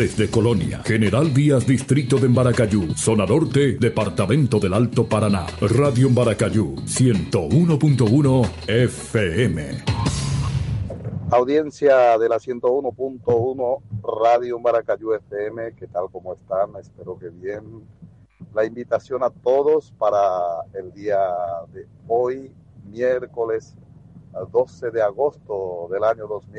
desde Colonia, General Díaz, Distrito de Embaracayú, Zona Norte, Departamento del Alto Paraná. Radio Embaracayú, 101.1 FM. Audiencia de la 101.1 Radio Embaracayú FM, ¿qué tal? ¿Cómo están? Espero que bien. La invitación a todos para el día de hoy, miércoles 12 de agosto del año 2020.